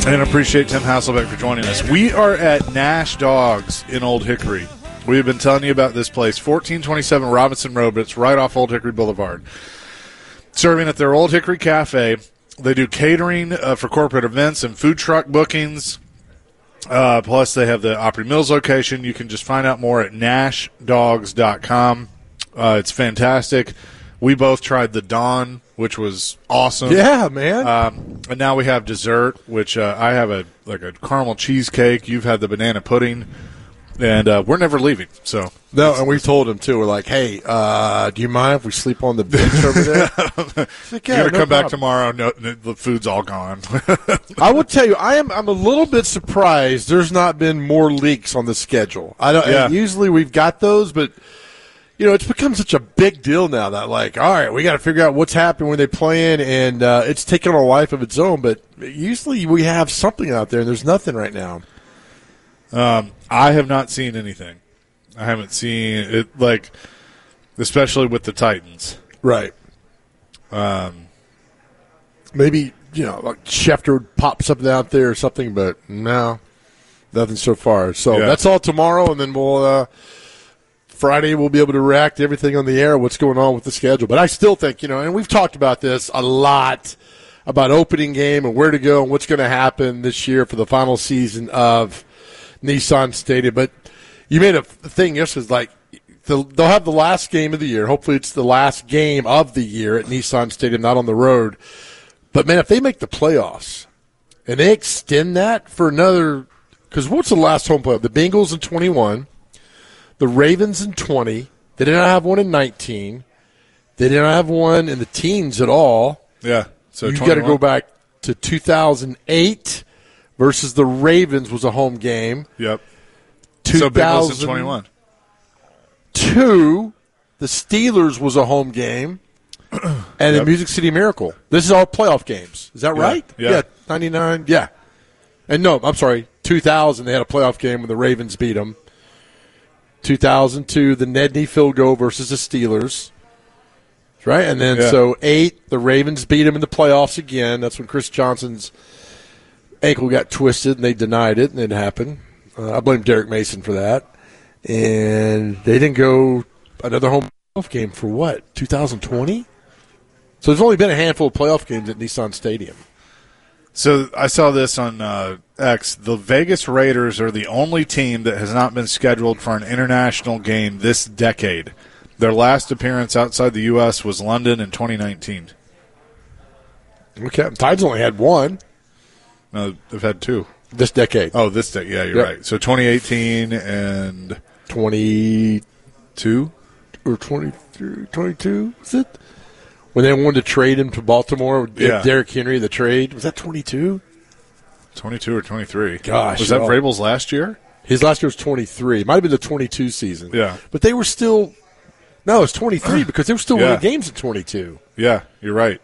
And appreciate Tim Hasselbeck for joining us. We are at Nash Dogs in Old Hickory. We have been telling you about this place, 1427 Robinson Road, but it's right off Old Hickory Boulevard. Serving at their Old Hickory Cafe. They do catering for corporate events and food truck bookings. Plus, they have the Opry Mills location. You can just find out more at nashdogs.com. It's fantastic. We both tried the Dawn, which was awesome. Yeah, man. And now we have dessert, which I have a caramel cheesecake. You've had the banana pudding. And we're never leaving. So no, and we told him, too. We're like, hey, do you mind if we sleep on the bench over there? Like, you're going to come back tomorrow. No, the food's all gone. I will tell you, I'm a little bit surprised there's not been more leaks on the schedule. Usually we've got those, but it's become such a big deal now that, like, all right, we got to figure out what's happening when they play in, and it's taken on a life of its own. But usually we have something out there, and there's nothing right now. I have not seen anything. I haven't seen it, especially with the Titans. Right. Maybe, like Schefter would pop something out there or something, but no, nothing so far. So that's all tomorrow, and then we'll Friday we'll be able to react to everything on the air, what's going on with the schedule. But I still think, and we've talked about this a lot, about opening game and where to go and what's going to happen this year for the final season of Nissan Stadium. But you made a thing yesterday, like they'll have the last game of the year. Hopefully it's the last game of the year at Nissan Stadium, not on the road. But, man, if they make the playoffs and they extend that for another – because what's the last home playoff? The Bengals in 21, the Ravens in 20. They did not have one in 19. They did not have one in the teens at all. Yeah. So you got to go back to 2008 versus the Ravens was a home game. Yep. So Bengals in 21. 2, the Steelers was a home game. And the Music City Miracle. This is all playoff games. Is that right? Yeah. 99. Yeah. And no, I'm sorry, 2000, they had a playoff game when the Ravens beat them. 2002, the Nedney field goal versus the Steelers. Right? And then so 8, the Ravens beat them in the playoffs again. That's when Chris Johnson's ankle got twisted, and they denied it, and it happened. I blame Derek Mason for that. And they didn't go another home playoff game for what, 2020? So there's only been a handful of playoff games at Nissan Stadium. So I saw this on X. The Vegas Raiders are the only team that has not been scheduled for an international game this decade. Their last appearance outside the U.S. was London in 2019. Okay. Tides only had one. No, they've had 2. This decade. Oh, this decade. Yeah, you're right. So 2018 and 22 or 23, 22, is it? When they wanted to trade him to Baltimore, Derrick Henry, the trade. Was that 22? 22 or 23. Gosh. Was that Vrabel's last year? His last year was 23. It might have been the 22 season. Yeah. But they were still – no, it was 23 because they were still winning games at 22. Yeah, you're right.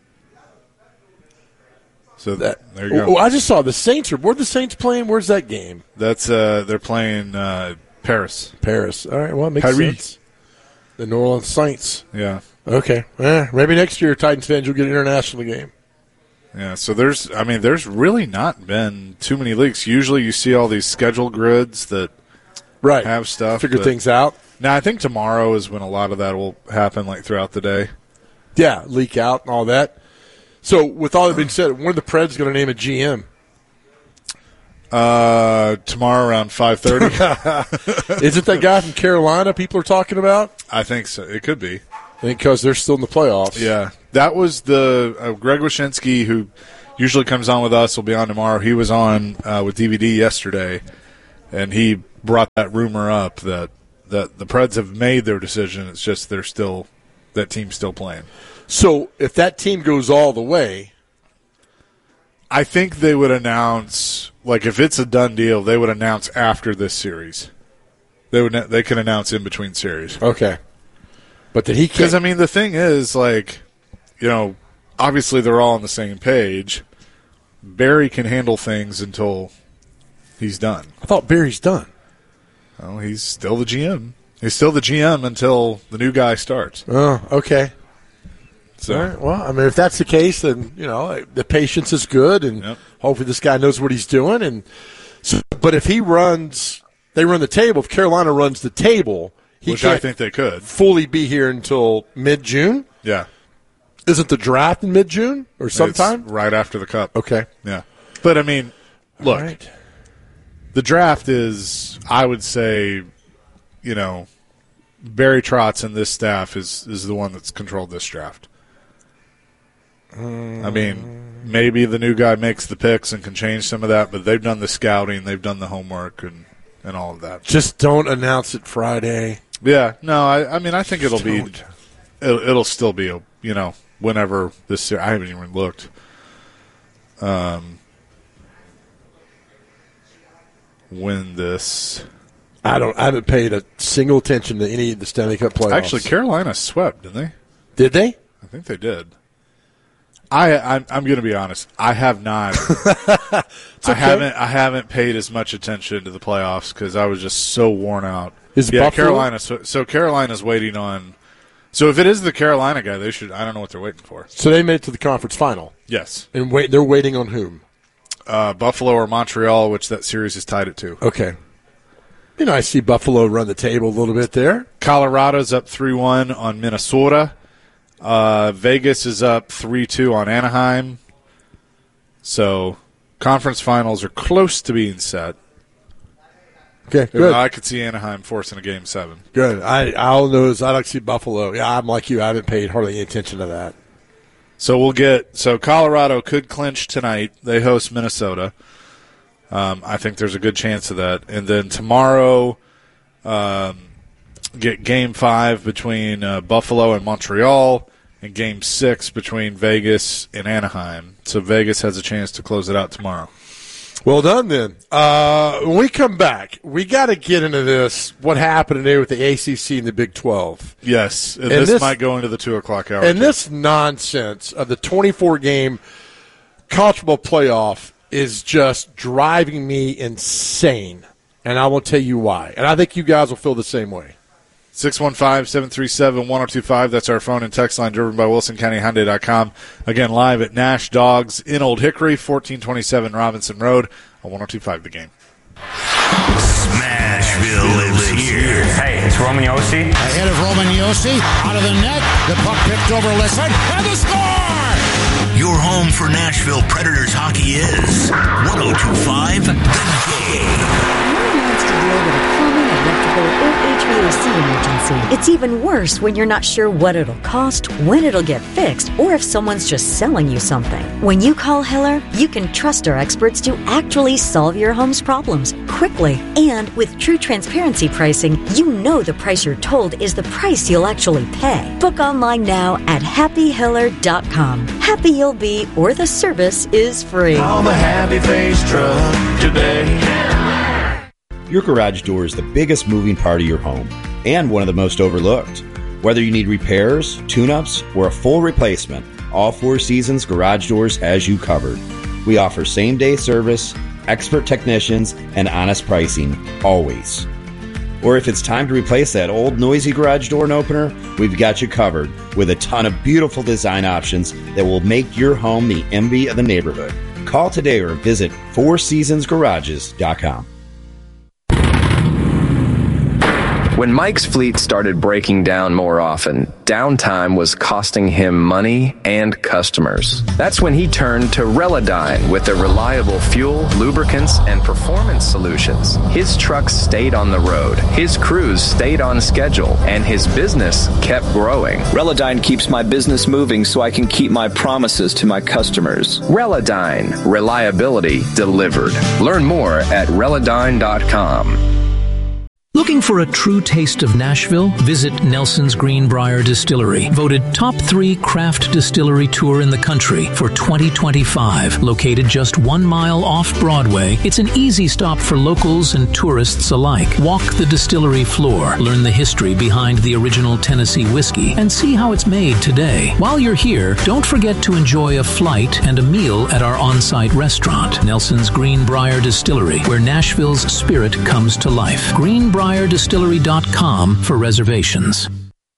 So there you go. I just saw the Saints. Where the Saints playing? Where's that game? That's they're playing Paris. Paris. All right, well, it makes sense. The New Orleans Saints. Yeah. Okay. Maybe next year Titans fans will get an international game. Yeah, so there's really not been too many leaks. Usually you see all these schedule grids that have stuff. Figure things out. Now, I think tomorrow is when a lot of that will happen, throughout the day. Yeah, leak out and all that. So, with all that being said, when are the Preds going to name a GM? Tomorrow around 5:30. Is it that guy from Carolina people are talking about? I think so. It could be. I think because they're still in the playoffs. Yeah. That was the Greg Wyshynski, who usually comes on with us, will be on tomorrow. He was on with DVD yesterday, and he brought that rumor up that the Preds have made their decision. It's just that team's still playing. So if that team goes all the way, I think they would announce, if it's a done deal, they would announce after this series. They can announce in between series. Okay. But that he can't. Because, the thing is, obviously they're all on the same page. Barry can handle things until he's done. I thought Barry's done. Oh, he's still the GM. He's still the GM until the new guy starts. Oh, okay. So, all right. Well, I mean, if that's the case, then, the patience is good, and hopefully this guy knows what he's doing. And so, but if they run the table, if Carolina runs the table, which I think they could fully be here until mid-June. Yeah. Isn't the draft in mid-June or sometime? It's right after the Cup. Okay. Yeah. But, I mean, look, the draft is, I would say, Barry Trotz and this staff is the one that's controlled this draft. I mean, maybe the new guy makes the picks and can change some of that, but they've done the scouting, they've done the homework, and all of that. Just don't announce it Friday. Yeah, no, I mean, I think it'll still be, whenever this year. I haven't even looked. When this, I haven't paid a single attention to any of the Stanley Cup playoffs. Actually, Carolina swept, didn't they? Did they? I think they did. I'm going to be honest. I have not. I haven't paid as much attention to the playoffs because I was just so worn out. Buffalo? Carolina. So Carolina's waiting on. So if it is the Carolina guy, they should. I don't know what they're waiting for. So they made it to the conference final. Yes. And they're waiting on whom? Buffalo or Montreal, which that series has tied it to. Okay. I see Buffalo run the table a little bit there. Colorado's up 3-1 on Minnesota. Vegas is up 3-2 on Anaheim. So conference finals are close to being set. Okay, good. I could see Anaheim forcing a Game 7. Good. I'll notice. I like to see Buffalo. Yeah, I'm like you. I haven't paid hardly any attention to that. So Colorado could clinch tonight. They host Minnesota. I think there's a good chance of that. And then tomorrow, get Game 5 between Buffalo and Montreal, and Game 6 between Vegas and Anaheim. So Vegas has a chance to close it out tomorrow. Well done, then. When we come back, we got to get into this, what happened today with the ACC and the Big 12. Yes, and this might go into the 2 o'clock hour. And this nonsense of the 24-game college football playoff is just driving me insane, and I will tell you why. And I think you guys will feel the same way. 615-737-1025. That's our phone and text line, driven by WilsonCountyHyundai.com. Again, live at Nash Dogs in Old Hickory, 1427 Robinson Road on 1025 The Game. Smashville lives here. Hey, it's Roman Yossi. Ahead of Roman Yossi, out of the net, the puck picked over Lisson, and the score! Your home for Nashville Predators hockey is 1025 The Game. To deal with a plumbing, electrical, or HVAC emergency. It's even worse when you're not sure what it'll cost, when it'll get fixed, or if someone's just selling you something. When you call Hiller, you can trust our experts to actually solve your home's problems quickly. And with true transparency pricing, you know the price you're told is the price you'll actually pay. Book online now at happyhiller.com. Happy you'll be, or the service is free. Call the Happy Face Truck today. Your garage door is the biggest moving part of your home and one of the most overlooked. Whether you need repairs, tune-ups, or a full replacement, all Four Seasons Garage Doors has you covered. We offer same-day service, expert technicians, and honest pricing, always. Or if it's time to replace that old noisy garage door opener, we've got you covered with a ton of beautiful design options that will make your home the envy of the neighborhood. Call today or visit FourSeasonsGarages.com. When Mike's fleet started breaking down more often, downtime was costing him money and customers. That's when he turned to Relodyne with their reliable fuel, lubricants, and performance solutions. His trucks stayed on the road, his crews stayed on schedule, and his business kept growing. Relodyne keeps my business moving so I can keep my promises to my customers. Relodyne, reliability delivered. Learn more at Relodyne.com. Looking for a true taste of Nashville? Visit Nelson's Greenbrier Distillery, voted top 3 craft distillery tour in the country for 2025. Located just 1 mile off Broadway, it's an easy stop for locals and tourists alike. Walk the distillery floor, learn the history behind the original Tennessee whiskey, and see how it's made today. While you're here, don't forget to enjoy a flight and a meal at our on-site restaurant, Nelson's Greenbrier Distillery, where Nashville's spirit comes to life. GreenbrierDistillery.com for reservations.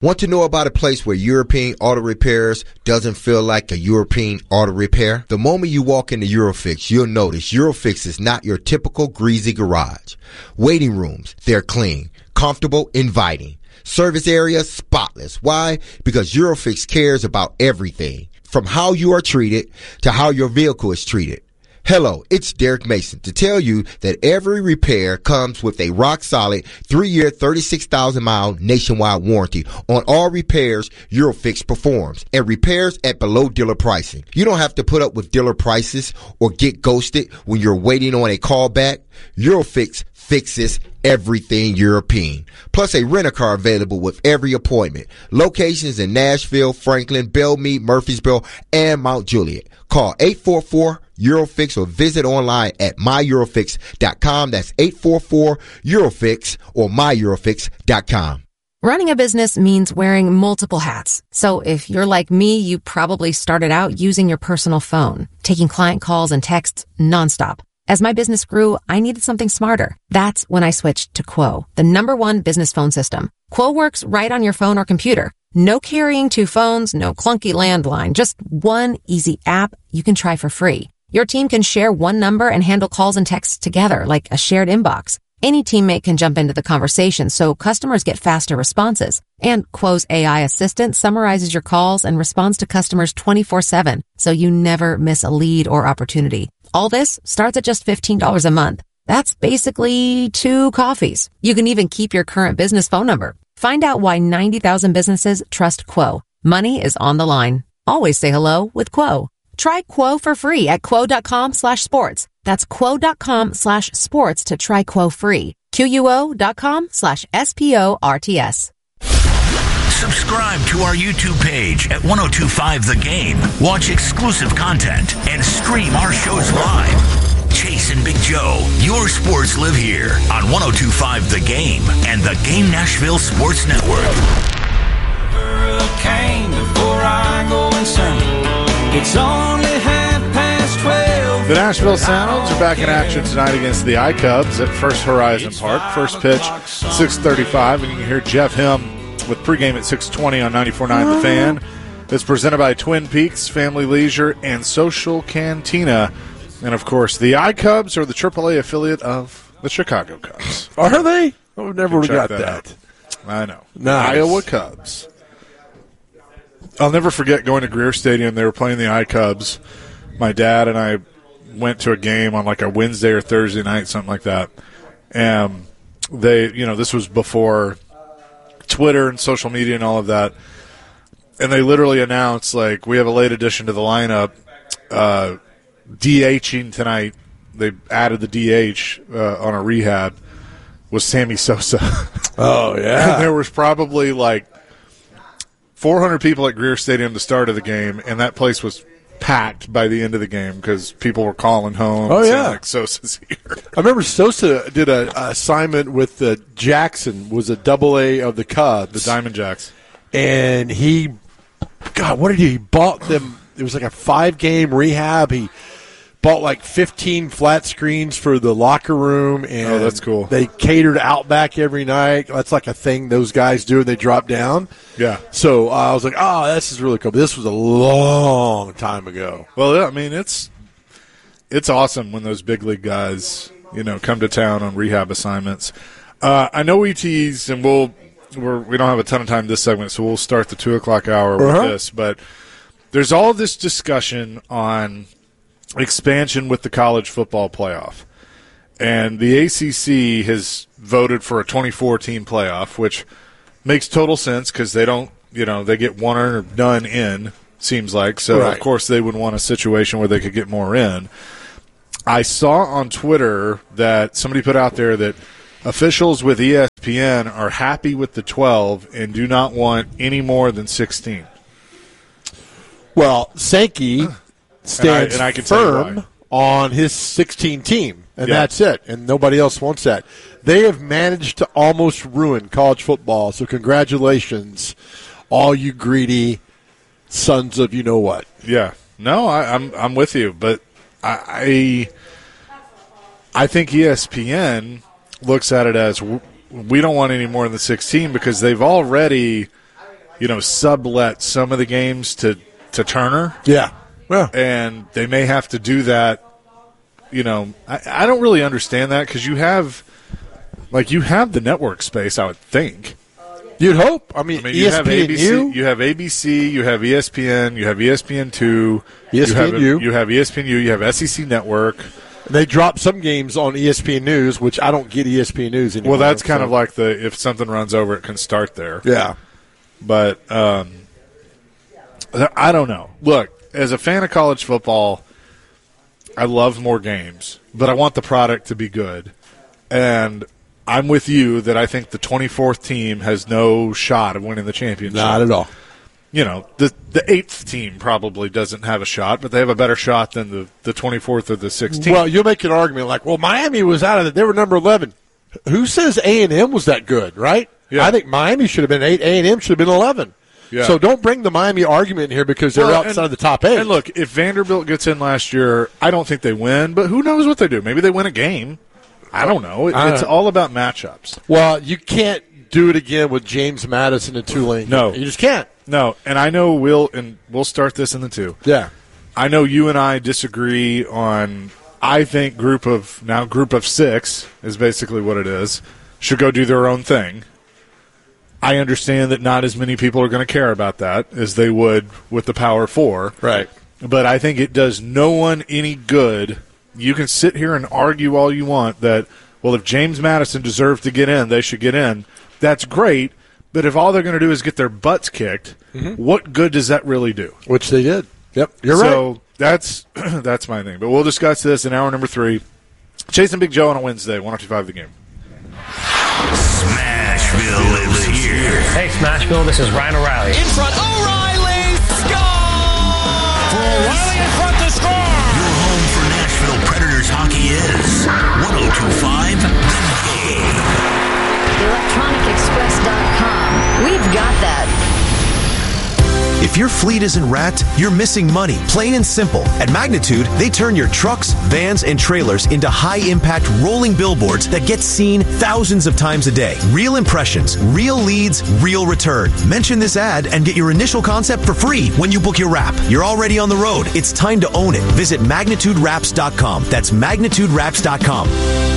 Want to know about a place where European Auto Repairs doesn't feel like a European auto repair? The moment you walk into Eurofix, you'll notice Eurofix is not your typical greasy garage. Waiting rooms, they're clean, comfortable, inviting. Service area, spotless. Why? Because Eurofix cares about everything, from how you are treated to how your vehicle is treated. Hello, it's Derek Mason to tell you that every repair comes with a rock-solid 3-year, 36,000-mile nationwide warranty on all repairs Eurofix performs, and repairs at below dealer pricing. You don't have to put up with dealer prices or get ghosted when you're waiting on a callback. Eurofix fixes everything European. Plus a rent-a-car available with every appointment. Locations in Nashville, Franklin, Belmead, Murfreesboro, and Mount Juliet. Call 844-EUROFIX or visit online at myEurofix.com. That's 844-EUROFIX or myEurofix.com. Running a business means wearing multiple hats. So if you're like me, you probably started out using your personal phone, taking client calls and texts nonstop. As my business grew, I needed something smarter. That's when I switched to Quo, the #1 business phone system. Quo works right on your phone or computer. No carrying 2 phones, no clunky landline, just one easy app you can try for free. Your team can share one number and handle calls and texts together like a shared inbox. Any teammate can jump into the conversation so customers get faster responses. And Quo's AI assistant summarizes your calls and responds to customers 24/7, so you never miss a lead or opportunity. All this starts at just $15 a month. That's basically 2 coffees. You can even keep your current business phone number. Find out why 90,000 businesses trust Quo. Money is on the line. Always say hello with Quo. Try Quo for free at quo.com/sports. That's quo.com/sports to try Quo free. QUO.com/SPORTS. Subscribe to our YouTube page at 1025 The Game. Watch exclusive content and stream our shows live. Chase and Big Joe, your sports live here on 1025 The Game and the Game Nashville Sports Network. Hurricane before I go insane. It's only 12:30. The Nashville Sounds are back in action tonight against the iCubs at First Horizon Park. First pitch, 6:35, and you can hear Jeff Him with pregame at 6:20 on 94.9 The Fan. It's presented by Twin Peaks Family Leisure and Social Cantina. And, of course, the iCubs are the AAA affiliate of the Chicago Cubs. Are they? I would never would have got that. I know. Nice. Iowa Cubs. I'll never forget going to Greer Stadium. They were playing the iCubs. My dad and I went to a game on like a Wednesday or Thursday night, something like that. And they, this was before Twitter and social media and all of that. And they literally announced, like, we have a late addition to the lineup. DHing tonight, they added the DH on a rehab, was Sammy Sosa. Oh, yeah. And there was probably like 400 people at Greer Stadium the start of the game, and that place was packed by the end of the game because people were calling home. Oh, yeah. Like, Sosa's here. I remember Sosa did an assignment with Jackson, was a AA of the Cubs. The Diamond Jacks. And he bought them. It was like a 5-game rehab. He bought like 15 flat screens for the locker room. And that's cool. They catered Outback every night. That's like a thing those guys do when they drop down. Yeah. So I was like, oh, this is really cool. But this was a long time ago. Well, yeah, I mean, it's awesome when those big league guys, come to town on rehab assignments. I know we tease, and we don't have a ton of time this segment, so we'll start the 2 o'clock hour with this. But there's all this discussion on expansion with the college football playoff. And the ACC has voted for a 24-team playoff, which makes total sense because they don't, they get one or none in, seems like. So, Of course, they would want a situation where they could get more in. I saw on Twitter that somebody put out there that officials with ESPN are happy with the 12 and do not want any more than 16. Well, Sankey stands firm on his 16 team, and that's it, and nobody else wants that. They have managed to almost ruin college football, so congratulations, all you greedy sons of you-know-what. Yeah. No, I'm with you, but I think ESPN looks at it as we don't want any more than 16 because they've already sublet some of the games to Turner. Yeah. Well, and they may have to do that. I don't really understand that because you have the network space, I would think. You'd hope. I mean you have ABC, you have ABC, you have ESPN, you have ESPN2, ESPNU. You have ESPNU, you have SEC Network. They drop some games on ESPN News, which I don't get ESPN News anymore. Well, that's kind of like if something runs over, it can start there. Yeah. But I don't know. Look, as a fan of college football, I love more games, but I want the product to be good. And I'm with you that I think the 24th team has no shot of winning the championship. Not at all. The 8th team probably doesn't have a shot, but they have a better shot than the 24th or the 16th. Well, you'll make an argument like, well, Miami was out of it. They were number 11. Who says A&M was that good, right? Yeah. I think Miami should have been 8. A&M should have been 11. Yeah. So don't bring the Miami argument here because they're outside the top 8. And look, if Vanderbilt gets in last year, I don't think they win, but who knows what they do? Maybe they win a game. I don't know. It's all about matchups. Well, you can't do it again with James Madison and Tulane. No. You just can't. No, and I know we'll start this in the 2. Yeah. I know you and I disagree on, I think group of 6 is basically what it is, should go do their own thing. I understand that not as many people are going to care about that as they would with the Power 4. Right. But I think it does no one any good. You can sit here and argue all you want that, well, if James Madison deserved to get in, they should get in. That's great. But if all they're going to do is get their butts kicked, what good does that really do? Which they did. Yep, you're right. So that's my thing. But we'll discuss this in hour number 3. Chase and Big Joe on a Wednesday, 102.5 The Game. Smashville lives here. Hey, Smashville, this is Ryan O'Reilly. In front, O'Reilly, score! For O'Reilly in front to score! Your home for Nashville Predators hockey is 102.5 The Game. ElectronicExpress.com. We've got that. If your fleet isn't wrapped, you're missing money, plain and simple. At Magnitude, they turn your trucks, vans, and trailers into high-impact rolling billboards that get seen thousands of times a day. Real impressions, real leads, real return. Mention this ad and get your initial concept for free when you book your wrap. You're already on the road. It's time to own it. Visit MagnitudeWraps.com. That's MagnitudeWraps.com.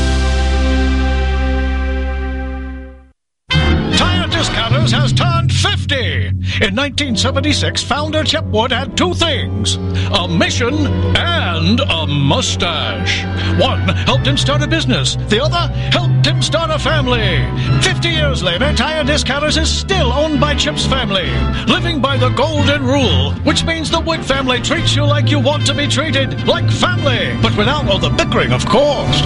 Discounters has turned 50. In 1976, founder Chip Wood had 2 things: a mission and a mustache. One helped him start a business. The other helped him start a family. 50 years later, Tire Discounters is still owned by Chip's family, living by the golden rule, which means the Wood family treats you like you want to be treated, like family, but without all the bickering, of course.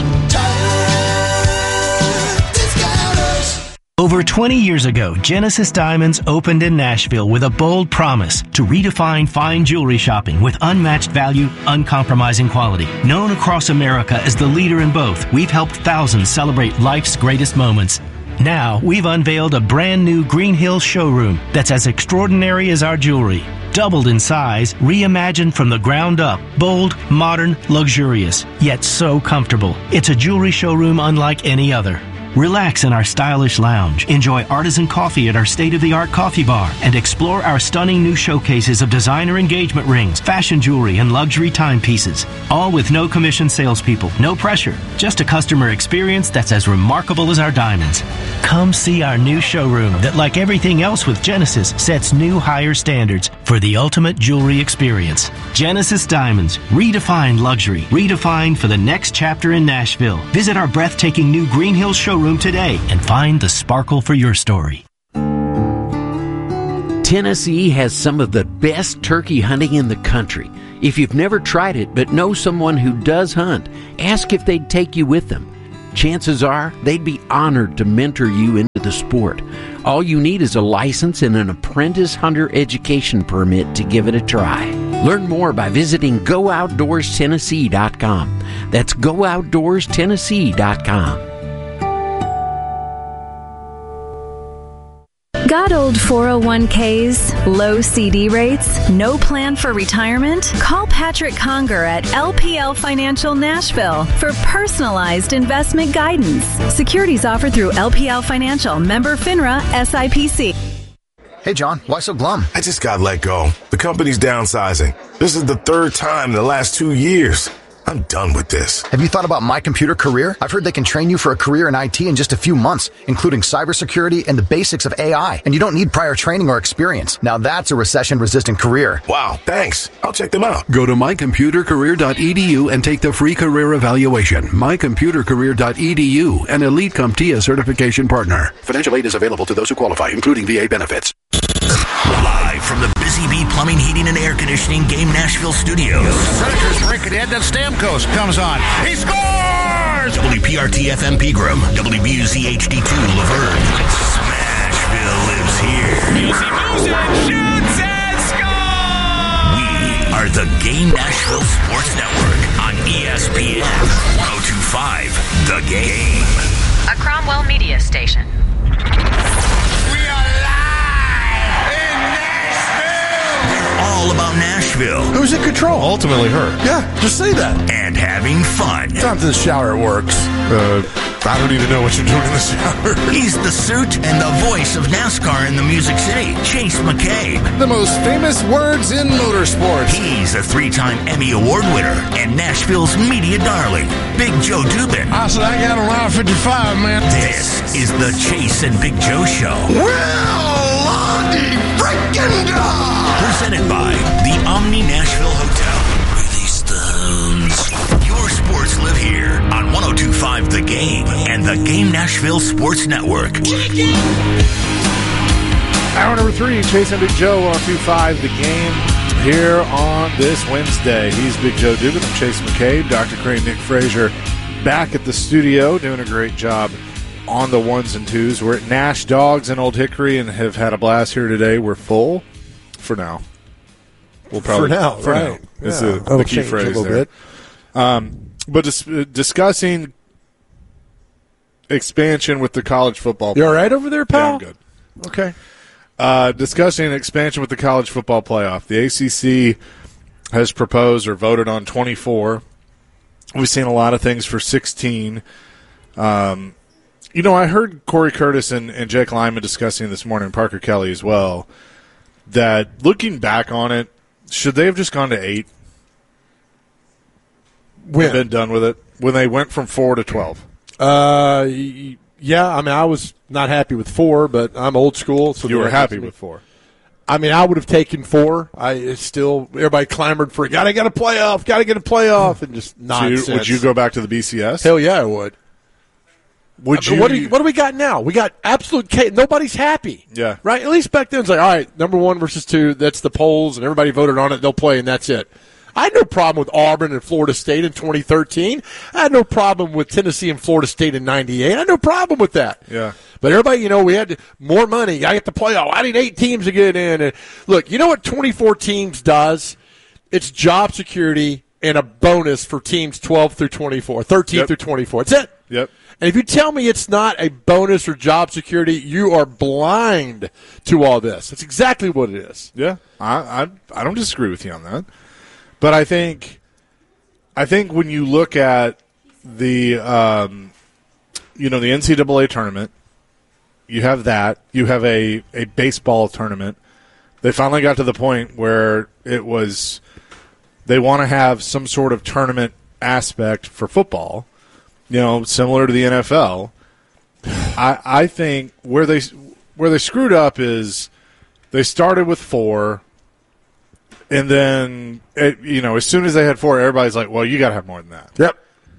Over 20 years ago, Genesis Diamonds opened in Nashville with a bold promise to redefine fine jewelry shopping with unmatched value, uncompromising quality. Known across America as the leader in both, we've helped thousands celebrate life's greatest moments. Now, we've unveiled a brand new Green Hills showroom that's as extraordinary as our jewelry. Doubled in size, reimagined from the ground up, bold, modern, luxurious, yet so comfortable. It's a jewelry showroom unlike any other. Relax in our stylish lounge, enjoy artisan coffee at our state-of-the-art coffee bar, and explore our stunning new showcases of designer engagement rings, fashion jewelry, and luxury timepieces. All with no commission salespeople, no pressure, just a customer experience that's as remarkable as our diamonds. Come see our new showroom that, like everything else with Genesis, sets new higher standards for the ultimate jewelry experience. Genesis Diamonds, redefined luxury, redefined for the next chapter in Nashville. Visit our breathtaking new Green Hills showroom today and find the sparkle for your story. Tennessee has some of the best turkey hunting in the country. If you've never tried it but know someone who does hunt, ask if they'd take you with them. Chances are they'd be honored to mentor you into the sport. All you need is a license and an apprentice hunter education permit to give it a try. Learn more by visiting GoOutdoorsTennessee.com. That's GoOutdoorsTennessee.com. Got old 401ks, low CD rates, no plan for retirement? Call Patrick Conger at LPL Financial Nashville for personalized investment guidance. Securities offered through LPL Financial, member FINRA, SIPC. Hey, John, why so glum? I just got let go. The company's downsizing. This is the third time in the last 2 years. I'm done with this. Have you thought about My Computer Career? I've heard they can train you for a career in IT in just a few months, including cybersecurity and the basics of AI. And you don't need prior training or experience. Now that's a recession-resistant career. Wow, thanks. I'll check them out. Go to mycomputercareer.edu and take the free career evaluation. mycomputercareer.edu, an Elite CompTIA certification partner. Financial aid is available to those who qualify, including VA benefits. Live from the Busy Bee Plumbing, Heating, and Air Conditioning Game Nashville studios. Predators break it ahead. That Stamkos comes on. He scores! WPRT FM Pegram, WBUZ HD2 Laverne. Smashville lives here. Music shoots and scores! We are the Game Nashville Sports Network on ESPN 102.5 The Game. A Cromwell media station. All about Nashville. Who's in control? Ultimately her. Yeah, just say that. And having fun. Time to the shower, it works. I don't even know what you're doing in the shower. He's the suit and the voice of NASCAR in the Music City, Chase McCabe. The most famous words in motorsports. He's a 3-time Emmy Award winner and Nashville's media darling, Big Joe Dubin. I said, I got around 55, man. This is the Chase and Big Joe Show. Well, Lonnie freaking God! Presented by the Omni Nashville Hotel. Release Stones. Your sports live here on 102.5 The Game and the Game Nashville Sports Network. Hour number 3, Chase and Big Joe, 102.5 The Game, here on this Wednesday. He's Big Joe Dubin. I'm Chase McCabe. Dr. Crane, Nick Frazier, back at the studio, doing a great job on the ones and twos. We're at Nash Dogs in Old Hickory and have had a blast here today. We're full for now. We'll probably for now. Is the key phrase there. But discussing expansion with the college football. You all right over there, pal? Yeah, I'm good. Okay. Discussing expansion with the college football playoff. The ACC has proposed or voted on 24. We've seen a lot of things for 16. I heard Corey Curtis and Jake Lyman discussing this morning, and Parker Kelly as well, that looking back on it, should they have just gone to 8? When? Been done with it? When they went from 4 to 12? Yeah, I mean, I was not happy with 4, but I'm old school. So you were happy with 4? I mean, I would have taken 4. Everybody clamored for, gotta get a playoff, and just nonsense. Would you go back to the BCS? Hell yeah, I would. Would you? What do we got now? We got absolute chaos. Nobody's happy. Yeah. Right? At least back then, it's like, all right, number 1 versus 2, that's the polls, and everybody voted on it, they'll play, and that's it. I had no problem with Auburn and Florida State in 2013. I had no problem with Tennessee and Florida State in 98. I had no problem with that. Yeah. But everybody, we had more money. I get the playoff. I need 8 teams to get in. And look, you know what 24 teams does? It's job security and a bonus for teams 12 through 24, 13 through 24. That's it. Yep. And if you tell me it's not a bonus or job security, you are blind to all this. That's exactly what it is. Yeah. I don't disagree with you on that. But I think when you look at the the NCAA tournament, you have that. You have a baseball tournament. They finally got to the point where it was they want to have some sort of tournament aspect for football, similar to the NFL. I think where they screwed up is they started with 4. And then, as soon as they had 4, everybody's like, well, you got to have more than that. Yep.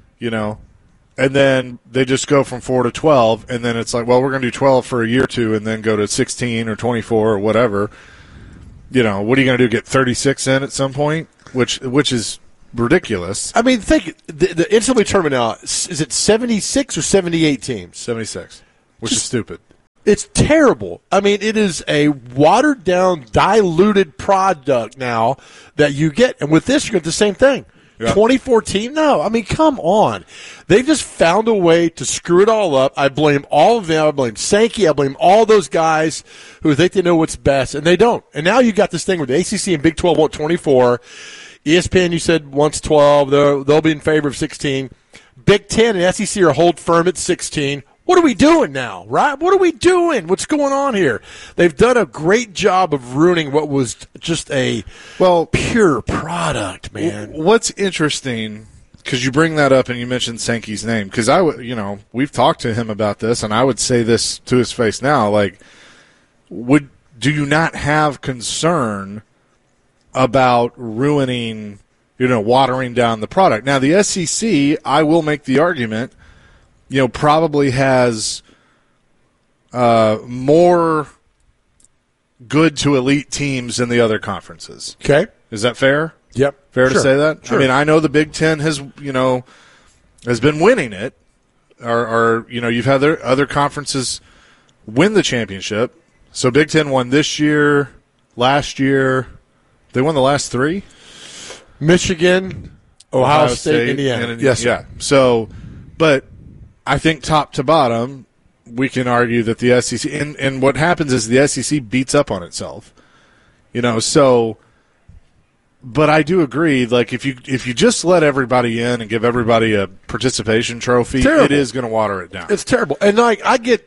And then they just go from 4 to 12, and then it's like, well, we're going to do 12 for a year or two and then go to 16 or 24 or whatever. What are you going to do, get 36 in at some point, which is ridiculous. I mean, think the NCAA tournament now, is it 76 or 78 teams? 76, which is stupid. It's terrible. I mean, it is a watered-down, diluted product now that you get. And with this, you get the same thing. Yeah. 2014? No. I mean, come on. They've just found a way to screw it all up. I blame all of them. I blame Sankey. I blame all those guys who think they know what's best, and they don't. And now you got this thing where the ACC and Big 12 want 24. ESPN, you said, wants 12. They'll be in favor of 16. Big 10 and SEC are hold firm at 16. What are we doing now, right? What are we doing? What's going on here? They've done a great job of ruining what was just a pure product, man. What's interesting, because you bring that up and you mentioned Sankey's name, because we've talked to him about this, and I would say this to his face now, like, do you not have concern about ruining, watering down the product? Now, the SEC, I will make the argument, probably has more good to elite teams than the other conferences. Okay. Is that fair? Yep. Fair to say that? Sure. I mean, I know the Big Ten has been winning it, or you've had other conferences win the championship. So Big Ten won this year, last year. They won the last 3? Michigan, Ohio State, Indiana. Yes, sir. Yeah. So, but I think top to bottom, we can argue that the SEC, and what happens is the SEC beats up on itself. So, but I do agree, like, if you just let everybody in and give everybody a participation trophy, it is going to water it down. It's terrible. And like I get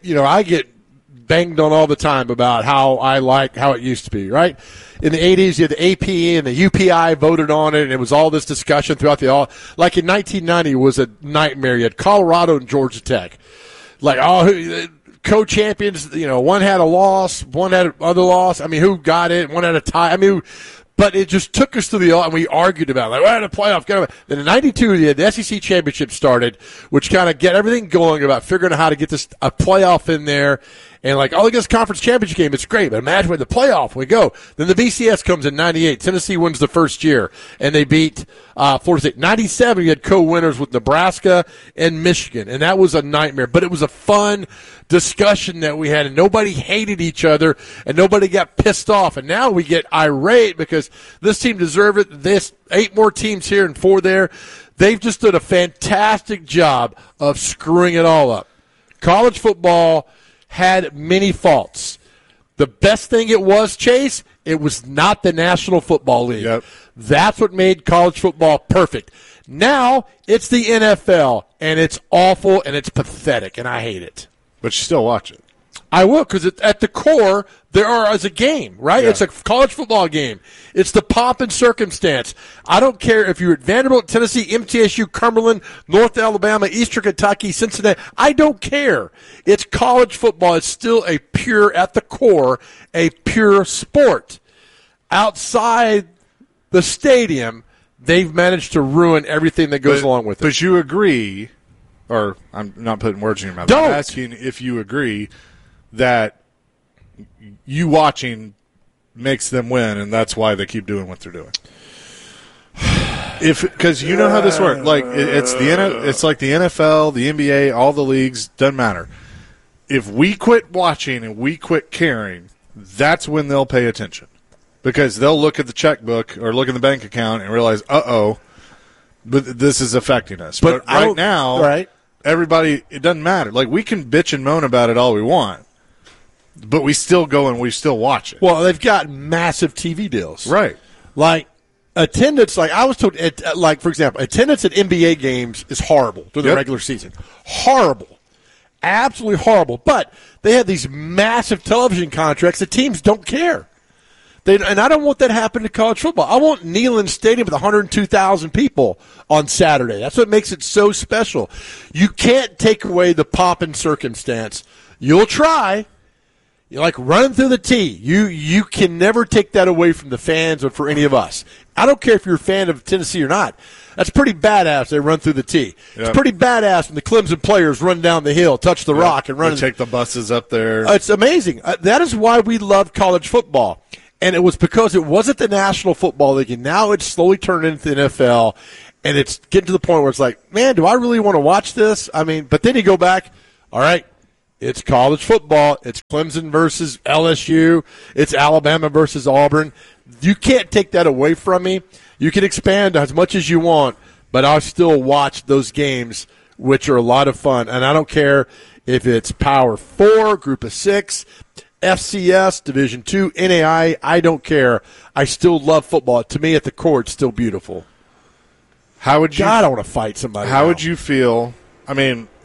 banged on all the time about how I like how it used to be, right? In the 80s, you had the AP and the UPI voted on it, and it was all this discussion throughout like in 1990 was a nightmare. You had Colorado and Georgia Tech. Like, co-champions, one had a loss, one had another loss. I mean, who got it? One had a tie. I mean, but it just took us to and we argued about it. Like, we're in a playoff. Then in 92, the SEC championship started, which kind of get everything going about figuring out how to get a playoff in there. And like, this conference championship game, it's great. But imagine with the playoff, we go. Then the BCS comes in 98. Tennessee wins the first year, and they beat Florida State. 97, you had co-winners with Nebraska and Michigan, and that was a nightmare. But it was a fun discussion that we had, and nobody hated each other, and nobody got pissed off. And now we get irate because this team deserved it. This 8 more teams here and 4 there. They've just done a fantastic job of screwing it all up. College football had many faults. The best thing it was, Chase, it was not the National Football League. Yep. That's what made college football perfect. Now it's the NFL, and it's awful, and it's pathetic, and I hate it. But you still watch it. I will, because at the core, as a game, right? Yeah. It's a college football game. It's the pomp and circumstance. I don't care if you're at Vanderbilt, Tennessee, MTSU, Cumberland, North Alabama, Eastern Kentucky, Cincinnati. I don't care. It's college football. It's still at the core, a pure sport. Outside the stadium, they've managed to ruin everything that goes along with it. But you agree, or I'm not putting words in your mouth. Don't. I'm asking if you agree that you watching makes them win, and that's why they keep doing what they're doing. Because you know how this works. Like it's like the NFL, the NBA, all the leagues, doesn't matter. If we quit watching and we quit caring, that's when they'll pay attention. Because they'll look at the checkbook or look at the bank account and realize, but this is affecting us. But right now, everybody, it doesn't matter. Like, we can bitch and moan about it all we want, but we still go and we still watch it. Well, they've got massive TV deals. Right. Like, attendance, like I was told, for example, attendance at NBA games is horrible during the regular season. Horrible. Absolutely horrible. But they have these massive television contracts that teams don't care. And I don't want that to happen to college football. I want Neyland Stadium with 102,000 people on Saturday. That's what makes it so special. You can't take away the pomp and circumstance. You'll try. You're like running through the tee. You can never take that away from the fans or for any of us. I don't care if you're a fan of Tennessee or not. That's pretty badass. They run through the tee. Yep. It's pretty badass when the Clemson players run down the hill, touch the rock, and run. They take the buses up there. It's amazing. That is why we love college football. And it was because it wasn't the National Football League, and now it's slowly turned into the NFL, and it's getting to the point where it's like, man, do I really want to watch this? I mean, but then you go back, all right, it's college football. It's Clemson versus LSU. It's Alabama versus Auburn. You can't take that away from me. You can expand as much as you want, but I'll still watch those games, which are a lot of fun. And I don't care if it's Power 4, Group of 6, FCS, Division II, NAI, I don't care. I still love football. To me, at the core, it's still beautiful. How would you? God, I want to fight somebody. How would you feel? I mean,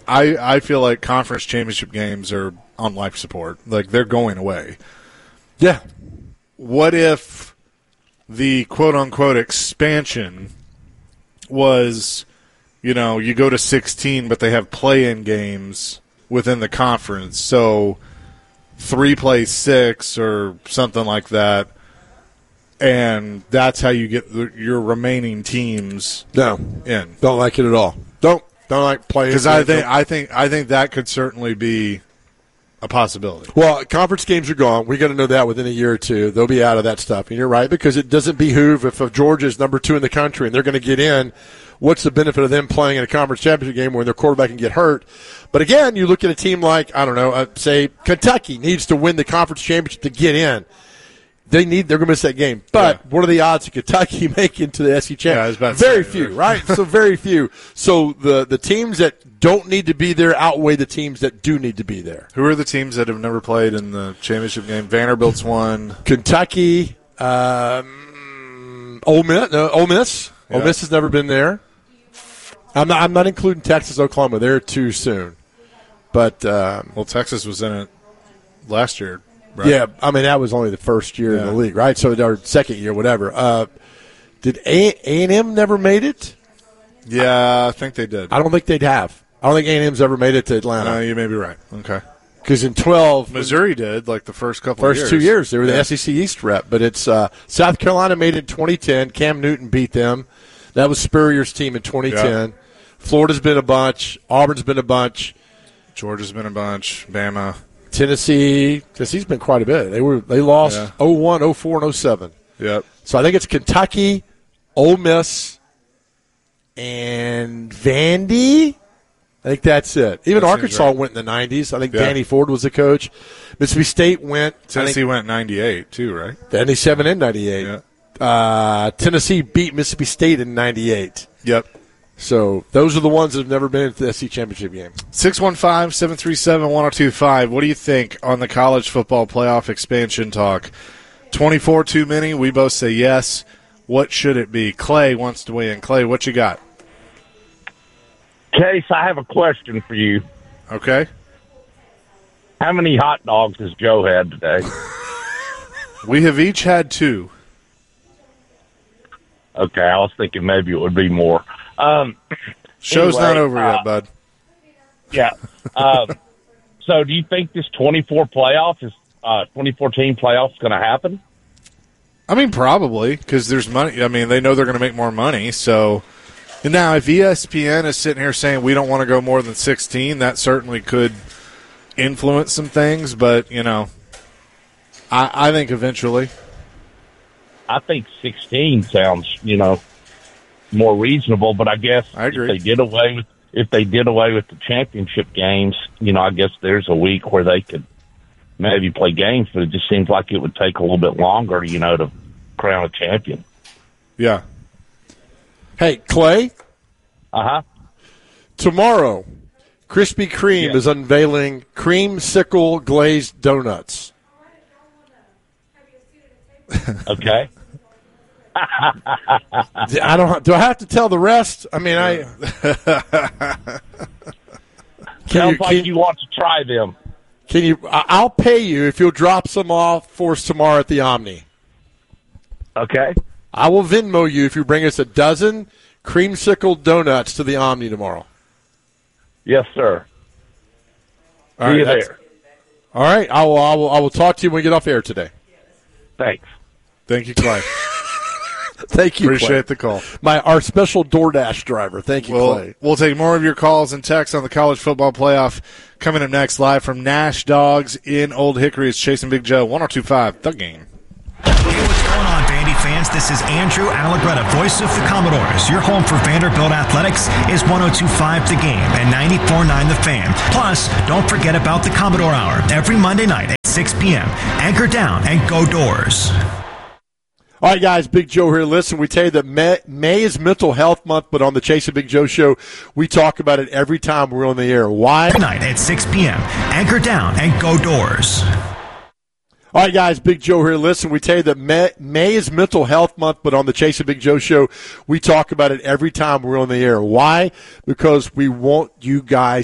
I feel like conference championship games are on life support. Like, they're going away. Yeah. What if the quote-unquote expansion was, you go to 16, but they have play-in games within the conference, so 3 plays 6 or something like that, and that's how you get your remaining teams in. Don't like it at all. Don't like playing. Because I think that could certainly be a possibility. Well, conference games are gone. We got to know that within a year or two. They'll be out of that stuff. And you're right, because it doesn't behoove if Georgia is number 2 in the country and they're going to get in. What's the benefit of them playing in a conference championship game when their quarterback can get hurt? But again, you look at a team like, I don't know, say Kentucky needs to win the conference championship to get in. They're going to miss that game. But what are the odds of Kentucky making to the SEC championship? Very few, right? So very few. So the teams that don't need to be there outweigh the teams that do need to be there. Who are the teams that have never played in the championship game? Vanderbilt's won. Kentucky, Ole Miss. No, Ole Miss. Yeah. Ole Miss has never been there. I'm not including Texas, Oklahoma. They're too soon. But Texas was in it last year. Right. Yeah, I mean, that was only the first year in the league, right? So our second year, whatever. Did A&M never made it? Yeah, I think they did. I don't think they'd have. I don't think A&M's ever made it to Atlanta. You may be right. Okay. Because in 12... Missouri did, like the first couple of years. First 2 years. They were the SEC East rep. But it's South Carolina made it in 2010. Cam Newton beat them. That was Spurrier's team in 2010. Yeah. Florida's been a bunch. Auburn's been a bunch. Georgia's been a bunch. Bama. Tennessee's been quite a bit. They lost 01, 04, and 07. Yep. So I think it's Kentucky, Ole Miss, and Vandy. I think that's it. Even Arkansas went in the 90s. I think Danny Ford was the coach. Mississippi State went. Tennessee went 98 too, right? 97 and 98. Yeah. Tennessee beat Mississippi State in 98. Yep. So those are the ones that have never been to the SEC championship game. 615-737-1025. What do you think on the college football playoff expansion talk? 24 too many? We both say yes. What should it be? Clay wants to weigh in. Clay, what you got? Case, I have a question for you. Okay. How many hot dogs has Joe had today? We have each had 2. Okay, I was thinking maybe it would be more. Show's not over yet, bud. Yeah. So do you think this 24 playoff is 2014 playoff is going to happen? I mean, probably, because there's money. I mean, they know they're going to make more money. So now, if ESPN is sitting here saying we don't want to go more than 16, that certainly could influence some things. But, I think eventually. I think 16 sounds, more reasonable, but I guess I agree. if they did away with the championship games, I guess there's a week where they could maybe play games, but it just seems like it would take a little bit longer, to crown a champion. Yeah. Hey, Clay? Uh-huh. Tomorrow, Krispy Kreme is unveiling creamsicle glazed donuts. Okay. Do I have to tell the rest? I mean, Sounds like you want to try them. Can you? I'll pay you if you'll drop some off for us tomorrow at the Omni. Okay. I will Venmo you if you bring us a dozen creamsicle donuts to the Omni tomorrow. Yes, sir. See you there. All right. I will talk to you when we get off air today. Thanks. Thank you, Clay. Thank you, Appreciate Clay. the call. Our special DoorDash driver. Thank you, Clay. We'll take more of your calls and texts on the college football playoff coming up next, live from Nash Dogs in Old Hickory. It's Chasing Big Joe, 102.5 The Game. Hey, what's going on, Vandy fans? This is Andrew Allegretta, voice of the Commodores. Your home for Vanderbilt Athletics is 102.5 The Game and 94.9 The Fan. Plus, don't forget about the Commodore Hour every Monday night at 6 p.m. Anchor down and go Doors. All right, guys, Big Joe here. Listen, we tell you that May is Mental Health Month, but on the Chasing Big Joe show, we talk about it every time we're on the air. Why? Tonight at 6 p.m. Anchor down and go Doors. All right, guys, Big Joe here. Listen, we tell you that May is Mental Health Month, but on the Chasing Big Joe show, we talk about it every time we're on the air. Why? Because we want you guys